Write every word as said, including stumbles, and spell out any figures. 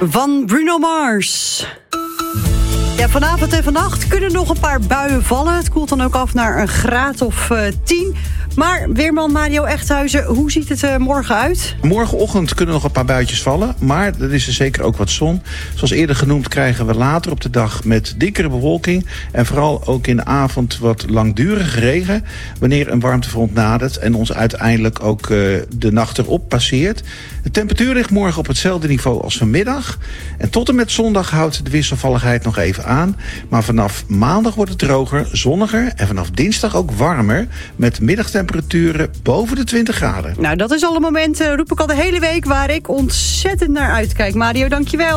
Van Bruno Mars. Ja, vanavond en vannacht kunnen nog een paar buien vallen. Het koelt dan ook af naar een graad of uh, tien. Maar weerman Mario Echthuizen, hoe ziet het uh, morgen uit? Morgenochtend kunnen nog een paar buitjes vallen, maar er is er zeker ook wat zon. Zoals eerder genoemd krijgen we later op de dag met dikkere bewolking en vooral ook in de avond wat langdurige regen, wanneer een warmtefront nadert en ons uiteindelijk ook uh, de nacht erop passeert. De temperatuur ligt morgen op hetzelfde niveau als vanmiddag. En tot en met zondag houdt de wisselvalligheid nog even aan. Maar vanaf maandag wordt het droger, zonniger en vanaf dinsdag ook warmer met middagtemperaturen boven de twintig graden. Nou, dat is al een moment, uh, roep ik al de hele week, waar ik ontzettend naar uitkijk. Mario, dankjewel.